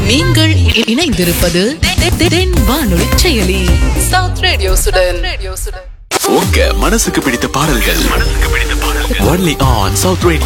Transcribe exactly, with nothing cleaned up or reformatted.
நீங்கள் இணைந்திருப்பது தென் வானொலி செயலி சவுத் ரேடியோ சுடன். உங்க மனசுக்கு பிடித்த பாடல்கள் only on South Radio.